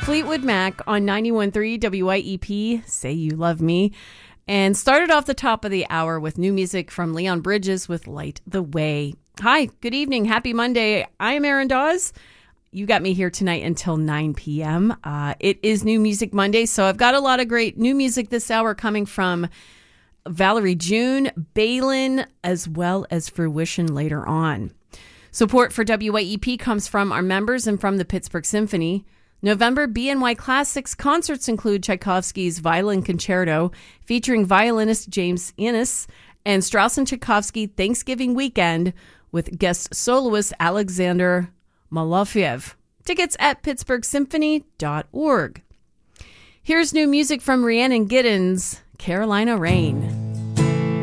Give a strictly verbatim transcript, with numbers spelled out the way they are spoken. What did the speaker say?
Fleetwood Mac on ninety-one point three W I E P, Say You Love Me. And started off the top of the hour with new music from Leon Bridges with Light the Way. Hi, good evening. Happy Monday. I am Erin Dawes. You got me here tonight until nine p.m. Uh, it is New Music Monday, so I've got a lot of great new music this hour coming from Valerie June, Balin, as well as Fruition later on. Support for W I E P comes from our members and from the Pittsburgh Symphony. November B N Y Classics concerts include Tchaikovsky's Violin Concerto featuring violinist James Innes and Strauss and Tchaikovsky Thanksgiving Weekend with guest soloist Alexander Malofiev. Tickets at pittsburgh symphony dot org. Here's new music from Rhiannon Giddens, Carolina Rain.